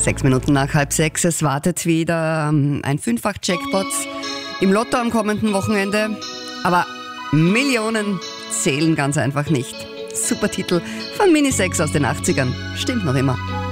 6 Minuten nach 5:30. Es wartet wieder ein Fünffach-Jackpot im Lotto am kommenden Wochenende. Aber Millionen zählen ganz einfach nicht. Super Titel von Mini 6 aus den 80ern. Stimmt noch immer.